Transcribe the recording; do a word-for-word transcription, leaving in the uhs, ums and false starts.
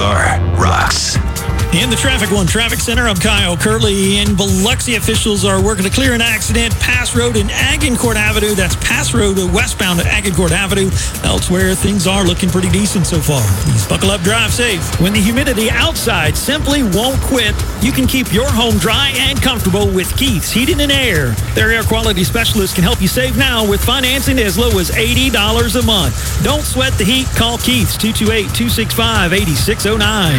Star rocks. In the Traffic One Traffic Center, I'm Kyle Curley. In Biloxi, officials are working to clear an accident. Pass Road and Agincourt Avenue. That's Pass Road westbound at Agincourt Avenue. Elsewhere, things are looking pretty decent so far. Please buckle up, drive safe. When the humidity outside simply won't quit, you can keep your home dry and comfortable with Keith's Heating and Air. Their air quality specialists can help you save now with financing as low as eighty dollars a month. Don't sweat the heat. Call Keith's two two eight, two six five, eight six zero nine.